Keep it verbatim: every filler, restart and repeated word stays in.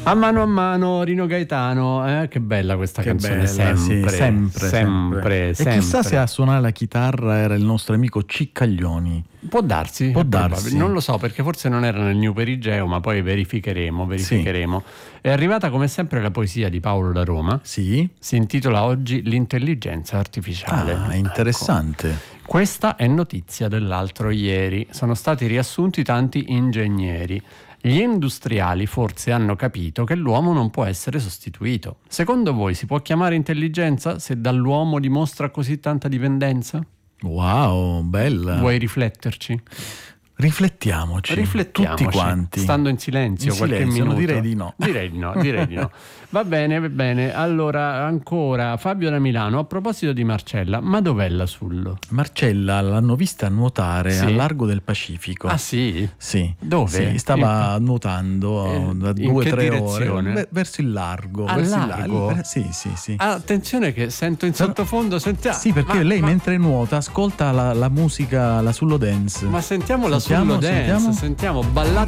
A mano a mano, Rino Gaetano, eh? Che bella questa che canzone, bella, sempre, sì, sempre, sempre, sempre, sempre. E chissà se a suonare la chitarra era il nostro amico Ciccaglioni. Può darsi, Può darsi. Non lo so, perché forse non era nel New Perigeo, ma poi verificheremo, verificheremo. Sì. È arrivata come sempre la poesia di Paolo da Roma. Sì. Si intitola oggi L'intelligenza artificiale. Ah, interessante. Ecco. Questa è notizia dell'altro ieri. Sono stati riassunti tanti ingegneri. Gli industriali forse hanno capito che l'uomo non può essere sostituito. Secondo voi si può chiamare intelligenza se dall'uomo dimostra così tanta dipendenza? Wow, bella. Vuoi rifletterci? Riflettiamoci, Riflettiamoci, tutti quanti, stando in silenzio, in qualche silenzio, minuto. Direi di no. Direi di no, direi di no. Va bene, va bene. Allora, ancora Fabio da Milano. A proposito di Marcella, ma dov'è la Sullo? Marcella l'hanno vista nuotare sì. al largo del Pacifico. Ah sì? Sì. Dove? Sì, stava in... nuotando da in due o tre direzione? ore verso il largo. Al verso largo? Il... Sì, sì, sì. Ah, attenzione che sento in sottofondo. Sentiamo. Sì, perché ma, lei ma... mentre nuota ascolta la, la musica, la Sullo Dance. Ma sentiamo la sentiamo, Sullo Dance, sentiamo, sentiamo ballate.